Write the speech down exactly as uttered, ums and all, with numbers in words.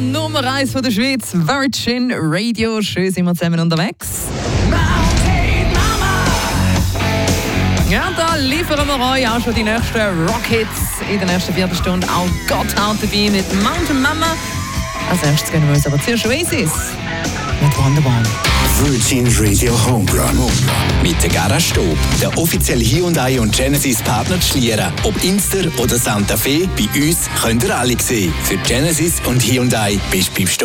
Nummer eins von der Schweiz, Virgin Radio. Schön sind wir zusammen unterwegs. Ja, da liefern wir euch auch schon die nächsten Rockhits in der nächsten Viertelstunde. Auch Gotthard dabei mit Mountain Mama. Als erstes gehen wir uns aber zuerst Oasis mit Wonderwall. Virgin Radio Homerun. Mit der Garage Stob, der offizielle Hyundai und Genesis Partner zu Schlieren. Ob Inster oder Santa Fe, bei uns könnt ihr alle sehen. Für Genesis und Hyundai bist du beim Stob.